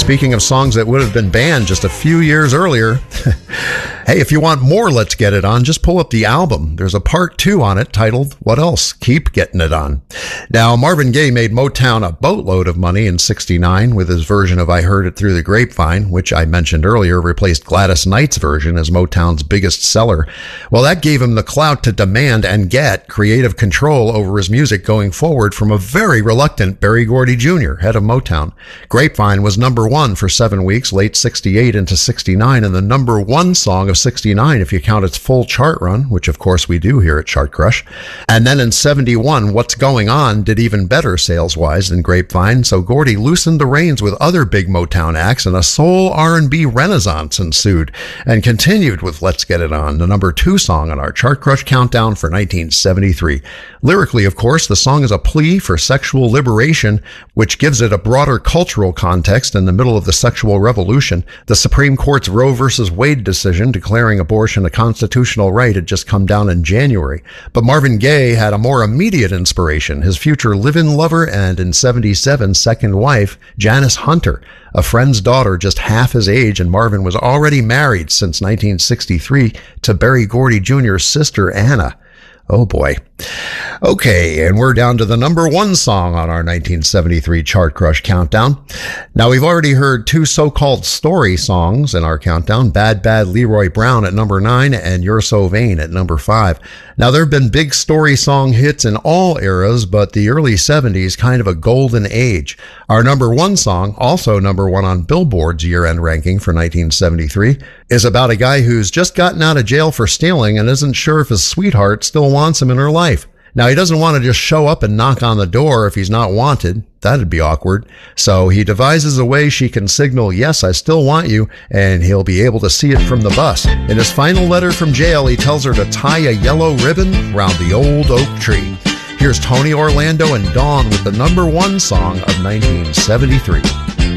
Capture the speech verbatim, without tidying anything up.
speaking of songs that would have been banned just a few years earlier, hey, if you want more Let's Get It On, just pull up the album. There's a part two on it titled, What Else? Keep Getting It On. Now, Marvin Gaye made Motown a boatload of money in sixty-nine with his version of I Heard It Through the Grapevine, which I mentioned earlier replaced Gladys Knight's version as Motown's biggest seller. Well, that gave him the clout to demand and get creative control over his music going forward from a very reluctant Berry Gordy Junior, head of Motown. Grapevine was number one for seven weeks, late sixty-eight into sixty-nine, and the number one song of sixty-nine if you count its full chart run, which of course we do here at Chart Crush. And then in seventy-one, What's Going On did even better sales-wise than Grapevine, so Gordy loosened the reins with other big Motown acts, and a soul R and B renaissance ensued, and continued with Let's Get It On, the number two song on our Chart Crush countdown for nineteen seventy-three. Lyrically, of course, the song is a plea for sexual liberation, which gives it a broader cultural context in the middle of the sexual revolution. The Supreme Court's Roe versus Wade decision declaring abortion a constitutional right had just come down in January. But Marvin Gaye had a more immediate inspiration, his future live-in lover and in seventy-seven second wife, Janice Hunter, a friend's daughter just half his age, and Marvin was already married since nineteen sixty-three to Berry Gordy Junior's sister, Anna. Oh boy. Okay, and we're down to the number one song on our nineteen seventy-three Chart Crush countdown. Now, we've already heard two so-called story songs in our countdown, Bad Bad Leroy Brown at number nine and You're So Vain at number five. Now, there have been big story song hits in all eras, but the early seventies kind of a golden age. Our number one song, also number one on Billboard's year-end ranking for nineteen seventy-three, is about a guy who's just gotten out of jail for stealing and isn't sure if his sweetheart still wants him in her life. Now, he doesn't want to just show up and knock on the door if he's not wanted. That'd be awkward. So he devises a way she can signal, yes, I still want you, and he'll be able to see it from the bus. In his final letter from jail, he tells her to tie a yellow ribbon around the old oak tree. Here's Tony Orlando and Dawn with the number one song of nineteen seventy-three.